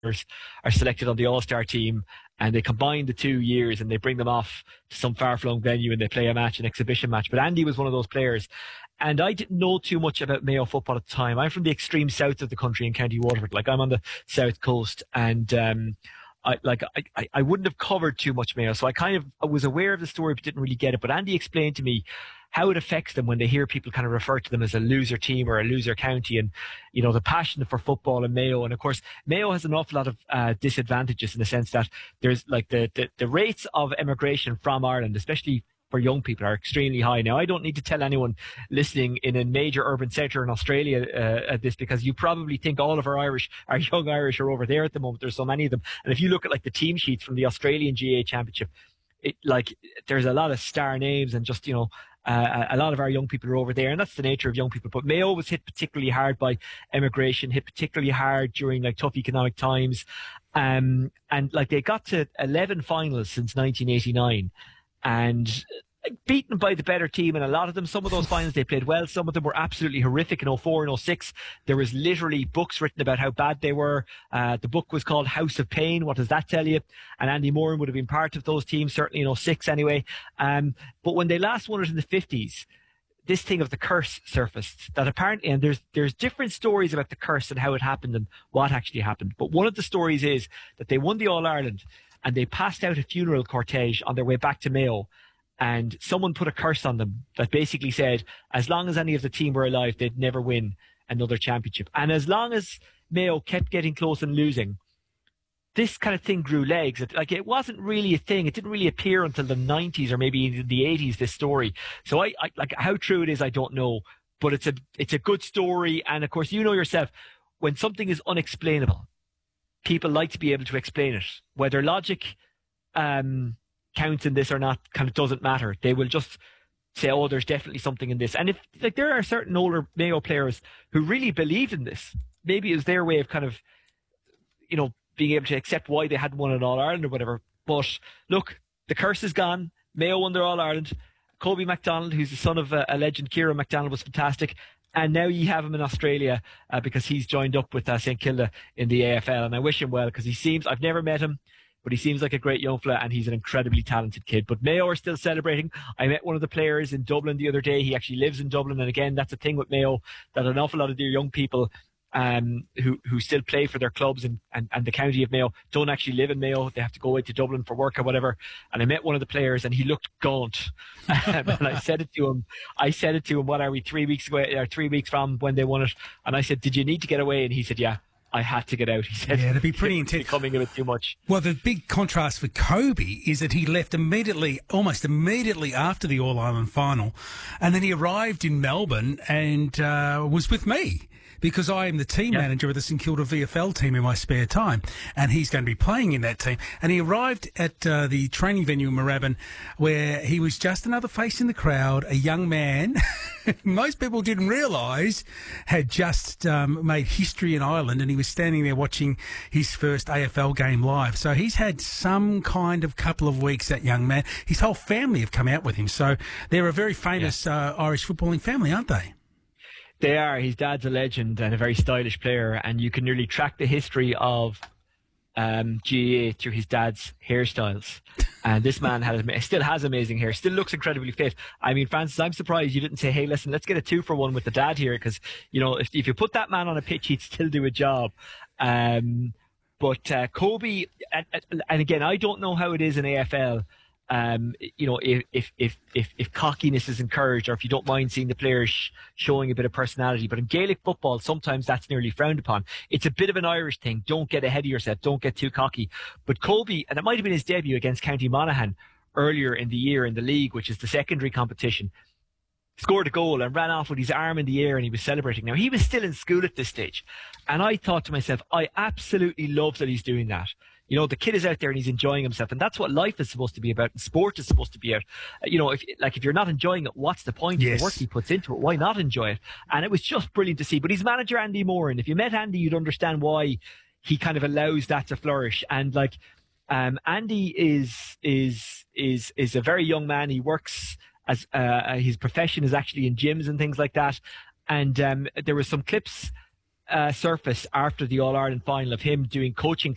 are selected on the All-Star team, and they combine the 2 years and they bring them off to some far-flung venue and they play a match, an exhibition match. But Andy was one of those players. And I didn't know too much about Mayo football at the time. I'm from the extreme south of the country in County Waterford. Like, I'm on the south coast, and I wouldn't have covered too much Mayo. So I was aware of the story but didn't really get it. But Andy explained to me how it affects them when they hear people kind of refer to them as a loser team or a loser county, and, you know, the passion for football in Mayo. And of course, Mayo has an awful lot of disadvantages in the sense that there's like the rates of emigration from Ireland, especially for young people, are extremely high. Now, I don't need to tell anyone listening in a major urban centre in Australia this, because you probably think all of our young Irish are over there at the moment. There's so many of them. And if you look at like the team sheets from the Australian GA Championship, there's a lot of star names, and just, you know, a lot of our young people are over there, and that's the nature of young people. But Mayo was hit particularly hard by emigration, hit particularly hard during like tough economic times, and like they got to 11 finals since 1989, and beaten by the better team in a lot of them. Some of those finals they played well, some of them were absolutely horrific. In 04 and 06 there was literally books written about how bad they were. The book was called House of Pain. What does that tell you? And Andy Moran would have been part of those teams, certainly in 06 anyway. But when they last won it in the 50s, this thing of the curse surfaced, that apparently, and there's different stories about the curse and how it happened and what actually happened. But one of the stories is that they won the All-Ireland and they passed out a funeral cortege on their way back to Mayo. And someone put a curse on them that basically said, as long as any of the team were alive, they'd never win another championship. And as long as Mayo kept getting close and losing, this kind of thing grew legs. Like, it wasn't really a thing. It didn't really appear until the 90s or maybe in the 80s, this story. So I like, how true it is, I don't know. But it's a good story. And of course, you know yourself, when something is unexplainable, people like to be able to explain it. Whether logic counts in this or not kind of doesn't matter. They will just say, oh, there's definitely something in this. And if, like, there are certain older Mayo players who really believed in this, maybe it was their way of kind of, you know, being able to accept why they hadn't won an All-Ireland or whatever. But look, the curse is gone. Mayo won their All-Ireland. Kobe MacDonald, who's the son of a legend, Kieran MacDonald, was fantastic. And now you have him in Australia because he's joined up with St Kilda in the AFL. And I wish him well, because I've never met him, but he seems like a great young fella, and he's an incredibly talented kid. But Mayo are still celebrating. I met one of the players in Dublin the other day. He actually lives in Dublin. And again, that's a thing with Mayo, that an awful lot of their young people who still play for their clubs and the county of Mayo don't actually live in Mayo. They have to go away to Dublin for work or whatever. And I met one of the players and he looked gaunt. And I said it to him, what are we, 3 weeks ago, or 3 weeks from when they won it? And I said, did you need to get away? And he said, yeah, I had to get out. He said, yeah, it'd be pretty intense. Becoming a bit too much. Well, the big contrast for Kobe is that he left almost immediately after the All-Ireland final. And then he arrived in Melbourne and was with me, because I am the team manager of the St Kilda VFL team in my spare time, and he's going to be playing in that team. And he arrived at the training venue in Moorabbin, where he was just another face in the crowd, a young man most people didn't realise had just made history in Ireland, and he was standing there watching his first AFL game live. So he's had some kind of couple of weeks, that young man. His whole family have come out with him. So they're a very famous Irish footballing family, aren't they? They are. His dad's a legend and a very stylish player, and you can nearly track the history of GAA through his dad's hairstyles. And this man still has amazing hair, still looks incredibly fit. I mean, Francis, I'm surprised you didn't say, hey, listen, let's get a 2-for-1 with the dad here, because, you know, if you put that man on a pitch, he'd still do a job. But Kobe, and again, I don't know how it is in AFL. You know, if cockiness is encouraged, or if you don't mind seeing the players showing a bit of personality. But in Gaelic football, sometimes that's nearly frowned upon. It's a bit of an Irish thing. Don't get ahead of yourself. Don't get too cocky. But Kobe, and it might have been his debut against County Monaghan earlier in the year in the league, which is the secondary competition, scored a goal and ran off with his arm in the air, and he was celebrating. Now, he was still in school at this stage. And I thought to myself, I absolutely love that he's doing that. You know, the kid is out there and he's enjoying himself, and that's what life is supposed to be about, and sport is supposed to be about. You know, if you're not enjoying it, what's the point? Yes. The work he puts into it, why not enjoy it? And it was just brilliant to see. But his manager, Andy Moran, if you met Andy, you'd understand why he kind of allows that to flourish. And like, Andy is a very young man. He works as his profession is actually in gyms and things like that. And there were some clips surfaced after the All-Ireland final of him doing coaching